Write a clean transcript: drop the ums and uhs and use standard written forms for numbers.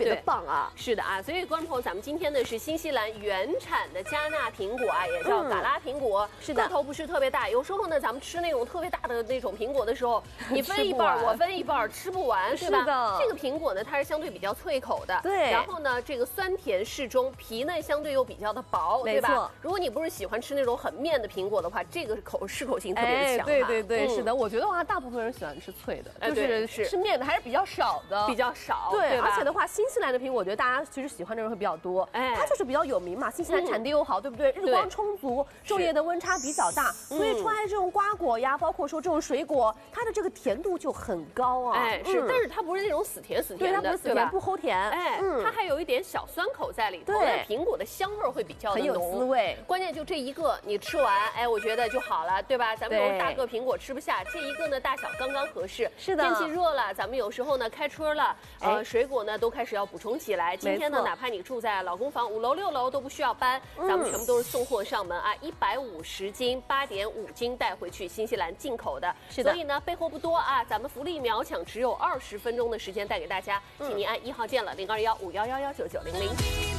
别的棒啊。 是的啊，所以观众朋友，咱们今天呢是新西兰原产的加纳苹果啊，也叫嘎拉苹果， 是的， 个头不是特别大。有时候呢，咱们吃那种特别大的那种苹果的时候，你分一半，我分一半，吃不完，对吧？ 是的， 这个苹果呢，它是相对比较脆口的， 对。 然后呢，这个酸甜适中，皮呢相对又比较的薄，对吧？如果你不是喜欢吃那种很面的苹果的话，这个适口性特别的强。 对，是的，我觉得话，大部分人喜欢吃脆的，就是吃面的还是比较少的， 比较少。 对，而且的话，新西兰的苹果，我觉得大家其实喜欢的人会比较多。它就是比较有名嘛，新西兰产地又好，对不对？日光充足，昼夜的温差比较大，所以出来这种瓜果呀，包括说这种水果，它的这个甜度就很高啊。 是，但是它不是那种死甜的， 对，它不是死甜不齁甜， 它还有一点小酸口在里头。对，苹果的香味会比较的浓， 很有滋味。 关键就这一个，你吃完，我觉得就好了，对吧？咱们有大个苹果吃不下，这一个呢大小刚刚合适。 是的， 天气热了，咱们有时候呢开春了，水果呢都开始要补充起来。今天呢，哪怕你住在老公房5楼6楼都不需要搬，咱们全部都是送货上门啊，150斤8.5斤带回去，新西兰进口的。 是的， 所以呢备货不多啊，咱们福利秒抢，只有20分钟的时间带给大家，请您按1号键了，0215111990。